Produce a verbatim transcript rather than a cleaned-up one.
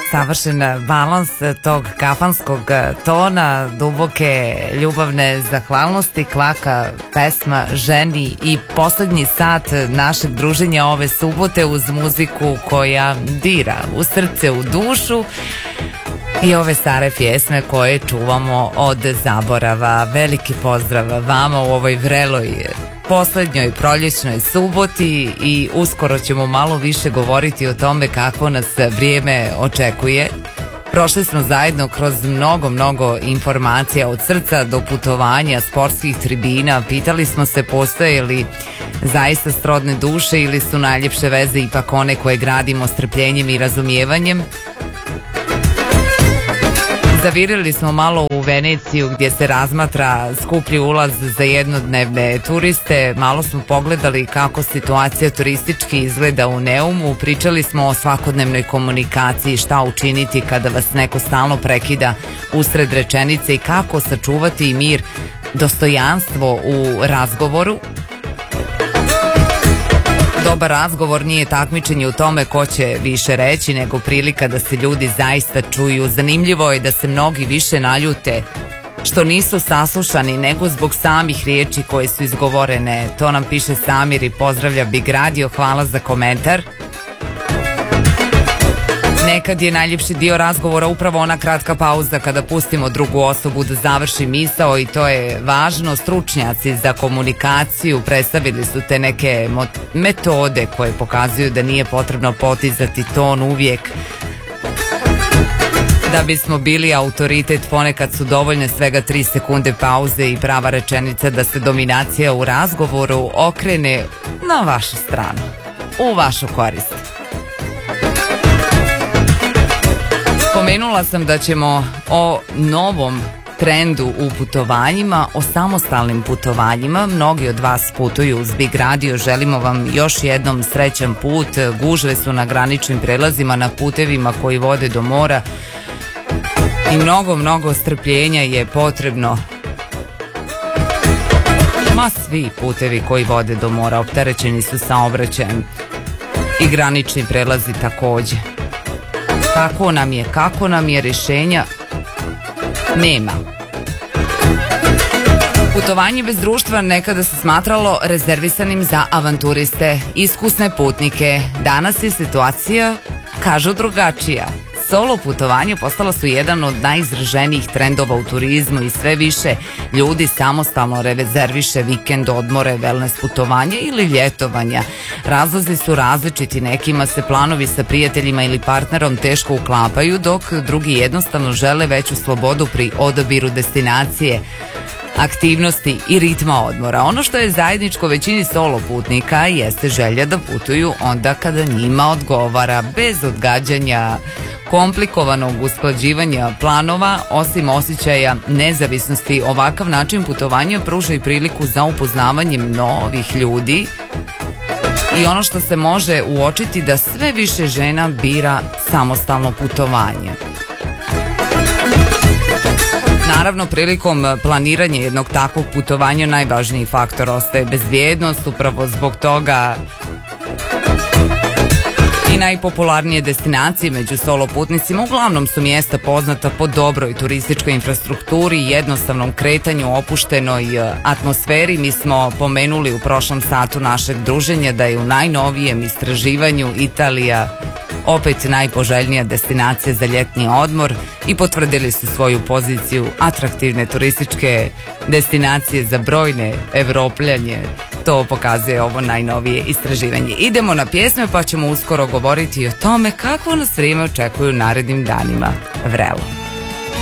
savršen balans tog kafanskog tona, duboke ljubavne zahvalnosti, kvaka pesma ženi i poslednji sat našeg druženja ove subote uz muziku koja dira u srce, u dušu i ove stare pjesme koje čuvamo od zaborava. Veliki pozdrav vama u ovoj vreloj poslednjoj proljećnoj suboti i uskoro ćemo malo više govoriti o tome kako nas vrijeme očekuje. Prošli smo zajedno kroz mnogo, mnogo informacija od srca do putovanja, sportskih tribina. Pitali smo se postoje li zaista srodne duše ili su najljepše veze ipak one koje gradimo strpljenjem i razumijevanjem. Zavirili smo malo u Veneciju gdje se razmatra skuplji ulaz za jednodnevne turiste, malo smo pogledali kako situacija turistički izgleda u Neumu, pričali smo o svakodnevnoj komunikaciji, šta učiniti kada vas neko stalno prekida usred rečenice i kako sačuvati mir, dostojanstvo u razgovoru. Dobar razgovor nije takmičenje u tome ko će više reći, nego prilika da se ljudi zaista čuju. Zanimljivo je da se mnogi više naljute što nisu saslušani nego zbog samih riječi koje su izgovorene. To nam piše Samir i pozdravlja Big Radio, hvala za komentar. Nekad je najljepši dio razgovora upravo ona kratka pauza kada pustimo drugu osobu da završi misao i to je važno. Stručnjaci za komunikaciju predstavili su te neke metode koje pokazuju da nije potrebno potizati ton uvijek. Da bismo bili autoritet, ponekad su dovoljne svega tri sekunde pauze i prava rečenica da se dominacija u razgovoru okrene na vašu stranu, u vašu korist. Pomenula sam da ćemo o novom trendu u putovanjima, o samostalnim putovanjima. Mnogi od vas putuju uz Big Radio, želimo vam još jednom srećan put. Gužve su na graničnim prelazima, na putevima koji vode do mora i mnogo, mnogo strpljenja je potrebno. Ma svi putevi koji vode do mora opterećeni su saobraćajem i granični prelazi takođe. Kako nam je, kako nam je rješenja? Nema. Putovanje bez društva nekada se smatralo rezervisanim za avanturiste, iskusne putnike. Danas je situacija, kažu, drugačija. Solo putovanje postala su jedan od najizraženijih trendova u turizmu i sve više ljudi samostalno rezerviše vikend, odmore, wellness putovanja ili ljetovanja. Razlozi su različiti, nekima se planovi sa prijateljima ili partnerom teško uklapaju, dok drugi jednostavno žele veću slobodu pri odabiru destinacije, aktivnosti i ritma odmora. Ono što je zajedničko većini solo putnika jeste želja da putuju onda kada njima odgovara, bez odgađanja, komplikovanog usklađivanja planova. Osim osjećaja nezavisnosti, ovakav način putovanja pruža i priliku za upoznavanjem novih ljudi i ono što se može uočiti da sve više žena bira samostalno putovanje. Naravno, prilikom planiranja jednog takvog putovanja najvažniji faktor ostaje bezbjednost, upravo zbog toga i najpopularnije destinacije među solo putnicima uglavnom su mjesta poznata po dobroj turističkoj infrastrukturi, jednostavnom kretanju, opuštenoj atmosferi. Mi smo pomenuli u prošlom satu našeg druženja da je u najnovijem istraživanju Italija opet najpoželjnija destinacija za ljetni odmor i potvrdili su svoju poziciju atraktivne turističke destinacije za brojne Evropljanje. To pokazuje ovo najnovije istraživanje. Idemo na pjesme pa ćemo uskoro govoriti o tome kako nas vrijeme očekuju narednim danima. Vrelo.